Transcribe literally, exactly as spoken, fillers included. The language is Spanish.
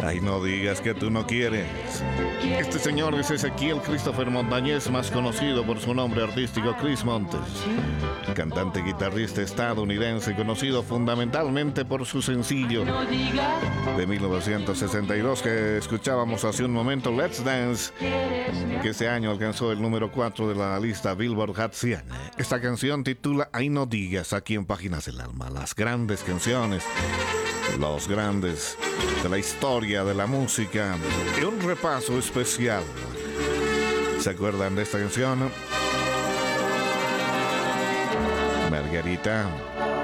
Ay, no digas que tú no quieres. Este señor es Ezequiel Christopher Montañez, más conocido por su nombre artístico Chris Montes. Cantante, guitarrista estadounidense, conocido fundamentalmente por su sencillo de mil novecientos sesenta y dos que escuchábamos hace un momento, Let's Dance, que ese año alcanzó el número cuatro de la lista Billboard Hot cien. Esta canción titula Ay, no digas, aquí en Páginas del Alma, las grandes canciones, los grandes de la historia de la música, y un repaso especial. ¿Se acuerdan de esta canción? Margarita.